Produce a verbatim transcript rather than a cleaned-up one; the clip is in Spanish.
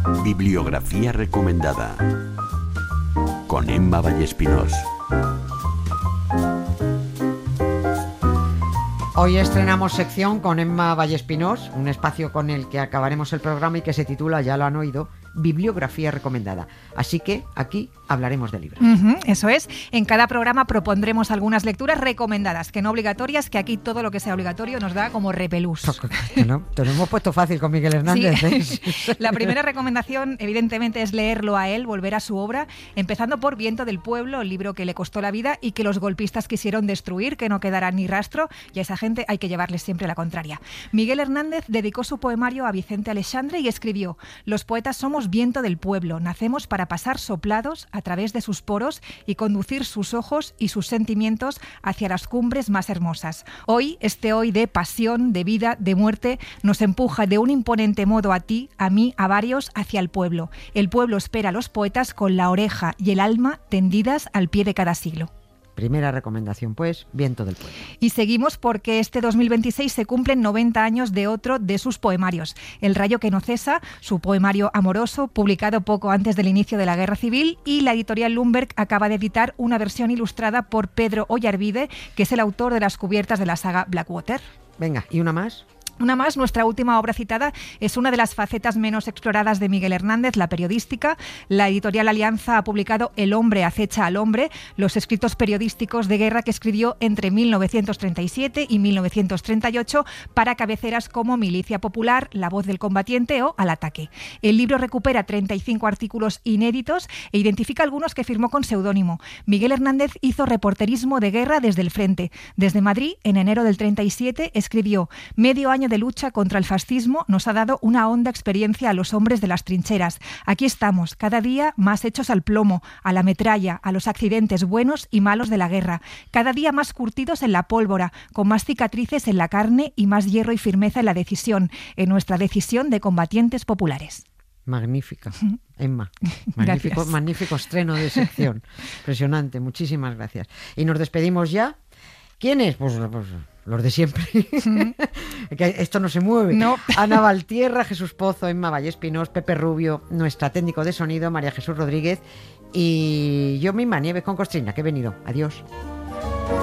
Bibliografía recomendada con Emma Vallespinós. Hoy estrenamos sección con Emma Vallespinós, un espacio con el que acabaremos el programa y que se titula, ya lo han oído, Bibliografía recomendada. Así que aquí hablaremos de libros. Uh-huh, eso es. En cada programa propondremos algunas lecturas recomendadas, que no obligatorias, que aquí todo lo que sea obligatorio nos da como repelús. ¿No? Te lo hemos puesto fácil con Miguel Hernández. Sí. ¿eh? La primera recomendación, evidentemente, es leerlo a él, volver a su obra, empezando por Viento del Pueblo, el libro que le costó la vida y que los golpistas quisieron destruir, que no quedará ni rastro, y a esa gente hay que llevarles siempre la contraria. Miguel Hernández dedicó su poemario a Vicente Aleixandre y escribió: los poetas somos viento del pueblo, nacemos para pasar soplados a través de sus poros y conducir sus ojos y sus sentimientos hacia las cumbres más hermosas. Hoy, este hoy de pasión, de vida, de muerte, nos empuja de un imponente modo a ti, a mí, a varios, hacia el pueblo. El pueblo espera a los poetas con la oreja y el alma tendidas al pie de cada siglo. Primera recomendación, pues, Viento del Pueblo. Y seguimos porque este dos mil veintiséis se cumplen noventa años de otro de sus poemarios, El rayo que no cesa, su poemario amoroso, publicado poco antes del inicio de la Guerra Civil, y la editorial Lumberg acaba de editar una versión ilustrada por Pedro Ollarvide, que es el autor de las cubiertas de la saga Blackwater. Venga, ¿y una más? Una más, nuestra última obra citada es una de las facetas menos exploradas de Miguel Hernández, la periodística. La editorial Alianza ha publicado El hombre acecha al hombre, los escritos periodísticos de guerra que escribió entre mil novecientos treinta y siete y mil novecientos treinta y ocho para cabeceras como Milicia Popular, La voz del combatiente o Al ataque. El libro recupera treinta y cinco artículos inéditos e identifica algunos que firmó con seudónimo. Miguel Hernández hizo reporterismo de guerra desde el frente. Desde Madrid, en enero del treinta y siete, escribió: medio año de lucha contra el fascismo nos ha dado una honda experiencia a los hombres de las trincheras. Aquí estamos, cada día más hechos al plomo, a la metralla, a los accidentes buenos y malos de la guerra. Cada día más curtidos en la pólvora, con más cicatrices en la carne y más hierro y firmeza en la decisión, en nuestra decisión de combatientes populares. Magnífica, Emma. Magnífico, Gracias. magnífico estreno de sección. Impresionante, muchísimas gracias. Y nos despedimos ya. ¿Quién es? Pues, pues los de siempre. Mm. Que esto no se mueve. No. Ana Valtierra, Jesús Pozo, Emma Vallespinós, Pepe Rubio, nuestra técnico de sonido, María Jesús Rodríguez, y yo misma, Nieves con Costrina, que he venido. Adiós.